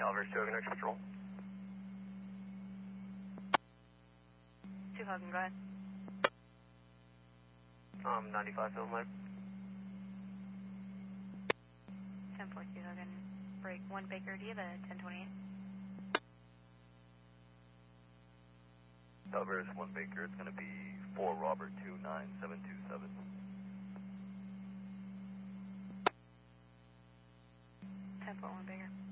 Calvary 2 Next Patrol. 2 Hogan, go ahead. 95 Film Light. 10.2 Hogan, break 1 Baker, do you have a 1028? Calvary is 1 Baker, it's going to be 4 Robert 29727. 10.1 Baker.